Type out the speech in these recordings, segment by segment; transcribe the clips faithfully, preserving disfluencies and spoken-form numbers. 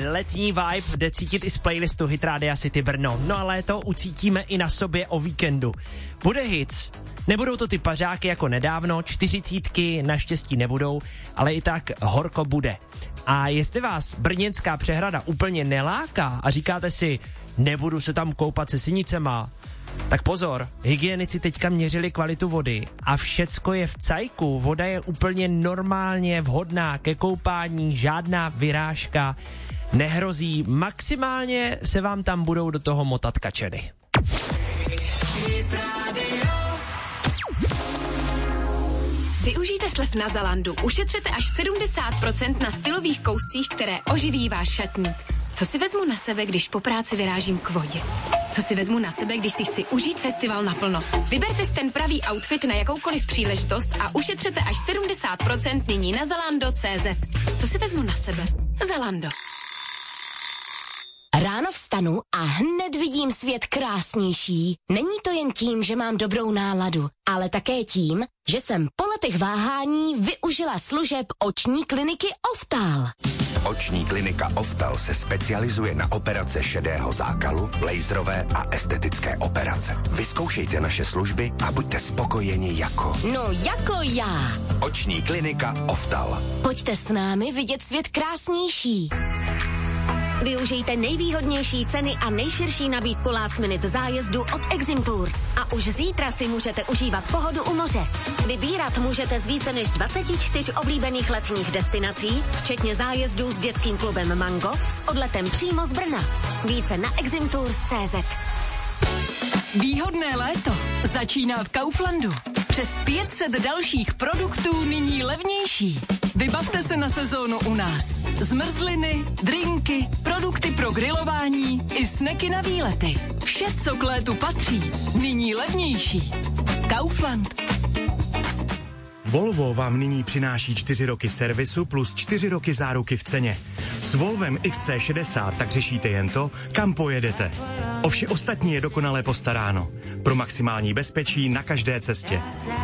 letní vibe jde cítit i z playlistu Hit Rádia City Brno. No a léto ucítíme i na sobě o víkendu. Bude hits. Nebudou to ty pařáky jako nedávno, čtyřicítky naštěstí nebudou, ale i tak horko bude. A jestli vás brněnská přehrada úplně neláká a říkáte si, nebudu se tam koupat se synicema, tak pozor, hygienici teďka měřili kvalitu vody a všecko je v cajku, voda je úplně normálně vhodná ke koupání, žádná vyrážka nehrozí, maximálně se vám tam budou do toho motat kačeny. Využijte slev na Zalandu. Ušetřete až sedmdesát procent na stylových kouscích, které oživí váš šatník. Co si vezmu na sebe, když po práci vyrážím k vodě? Co si vezmu na sebe, když si chci užít festival naplno? Vyberte si ten pravý outfit na jakoukoliv příležitost a ušetřete až sedmdesát procent nyní na zalando tečka cé zet. Co si vezmu na sebe? Zalando. Ráno vstanu a hned vidím svět krásnější. Není to jen tím, že mám dobrou náladu, ale také tím, že jsem po letech váhání využila služeb oční kliniky Oftal. Oční klinika Oftal se specializuje na operace šedého zákalu, laserové a estetické operace. Vyzkoušejte naše služby a buďte spokojeni jako... No jako já. Oční klinika Oftal. Pojďte s námi vidět svět krásnější. Využijte nejvýhodnější ceny a nejširší nabídku last minute zájezdu od Exim Tours. A už zítra si můžete užívat pohodu u moře. Vybírat můžete z více než dvacet čtyři oblíbených letních destinací, včetně zájezdů s dětským klubem Mango s odletem přímo z Brna. Více na exim tours tečka cé zet. Výhodné léto začíná v Kauflandu. Přes pět set dalších produktů nyní levnější. Vybavte se na sezónu u nás. Zmrzliny, drinky, produkty pro grilování i sneky na výlety. Vše, co k létu patří, nyní levnější. Kaufland. Volvo vám nyní přináší čtyři roky servisu plus čtyři roky záruky v ceně. S Volvem X C šedesát tak řešíte jen to, kam pojedete. O vše ostatní je dokonale postaráno. Pro maximální bezpečí na každé cestě.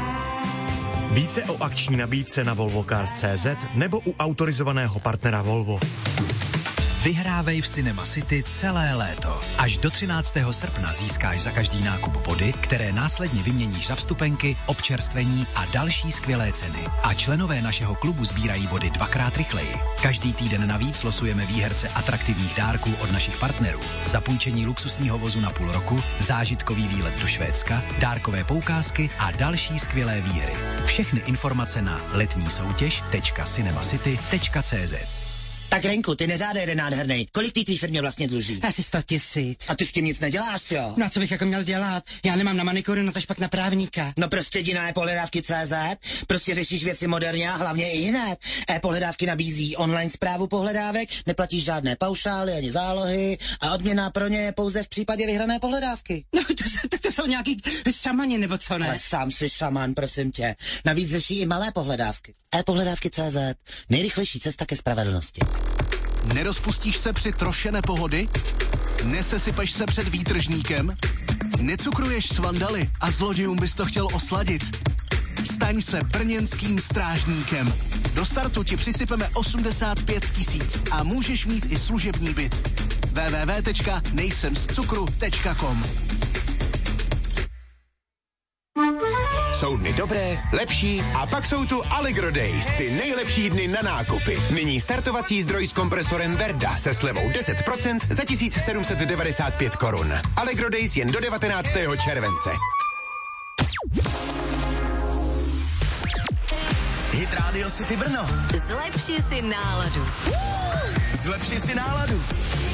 Více o akční nabídce na volvo cars tečka cé zet nebo u autorizovaného partnera Volvo. Vyhrávej v Cinema City celé léto. Až do třináctého srpna získáš za každý nákup body, které následně vyměníš za vstupenky, občerstvení a další skvělé ceny. A členové našeho klubu sbírají body dvakrát rychleji. Každý týden navíc losujeme výherce atraktivních dárků od našich partnerů. Zapůjčení luxusního vozu na půl roku, zážitkový výlet do Švédska, dárkové poukázky a další skvělé výhry. Všechny informace na letní soutěž tečka cinemacity tečka cé zet. Tak Renku, ty neřádej jeden nádhernej. Kolik ty tvý firmě vlastně dluží? Asi sto tisíc. A ty s tím nic neděláš, jo? No a co bych jako měl dělat? Já nemám na manikuru, no tož pak na právníka. No prostě jdi na e-pohledávky tečka cé zet, prostě řešíš věci moderně a hlavně i hned. E-pohledávky nabízí online správu pohledávek, neplatíš žádné paušály ani zálohy a odměna pro ně je pouze v případě vyhrané pohledávky. No to, tak to jsou nějaký šamani nebo co ne? Ale sám si šaman, prosím tě. Navíc řeší i malé pohledávky. e-pohledávky tečka cé zet, nejrychlejší cesta ke spravedlnosti. Nerozpustíš se při trošené pohody? Nesesypeš se před výtržníkem? Necukruješ s vandaly a zlodějům bys to chtěl osladit? Staň se brněnským strážníkem. Do startu ti přisypeme osmdesát pět tisíc a můžeš mít i služební byt. w w w tečka nejsem z cukru tečka com. Jsou dny dobré, lepší a pak jsou tu Allegro Days, ty nejlepší dny na nákupy. Nyní startovací zdroj s kompresorem Verda se slevou deset procent za tisíc sedm set devadesát pět korun. Allegro Days jen do devatenáctého července. Hit Radio City Brno. Zlepši si náladu. Zlepši si náladu.